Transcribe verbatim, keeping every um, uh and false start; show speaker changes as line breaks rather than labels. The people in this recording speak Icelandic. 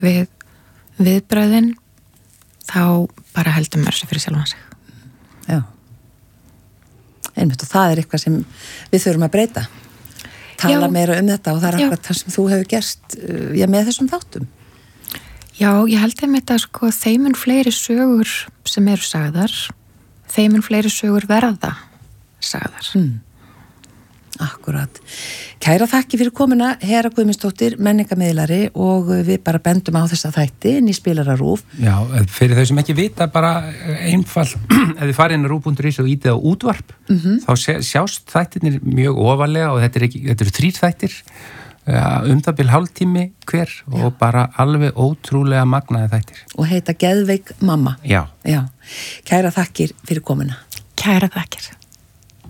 við viðbröðin, þá bara heldur maður sér fyrir sjálfan sig.
Já. Einmitt, og það er eitthvað sem við þurfum að breyta. Tala já. Meira um þetta og það er akkurat það sem þú hefur gerst já, með þessum þáttum.
Já, ég held einmitt að sko þeimun fleiri sögur sem eru sagðar, þeimun fleiri sögur verða sagðar.
Mm. Akkurat. Kæra þakki fyrir komuna, Hera Guðmundsdóttir, menningamiðlari og við bara bendum á þessa þætti inn í Spilararúf.
Já, fyrir þau sem ekki vita bara einfall, ef þið farið inn á rúf punktur is og ítið á útvarp, mm-hmm. þá sjást þættirnir mjög ofarlega og þetta er ekki, þetta eru þrír þættir, um það bil hálftími hver Já. Og bara alveg ótrúlega magnaði þættir.
Og heita Geðveik mamma.
Já.
Já. Kæra þakkir fyrir komuna.
Kæra þakkir.